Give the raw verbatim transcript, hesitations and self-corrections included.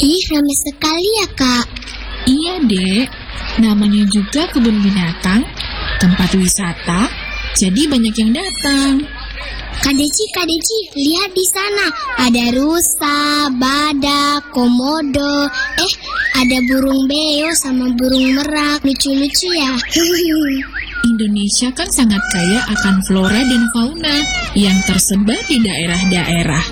Ih, ramai sekali ya, Kak. Iya, Dek. Namanya juga kebun binatang, tempat wisata, jadi banyak yang datang. Kak Deci, Kak Deci, lihat di sana. Ada rusa, badak, komodo. Eh, ada burung beo sama burung merak. Lucu-lucu ya. Indonesia kan sangat kaya akan flora dan fauna yang tersebar di daerah-daerah.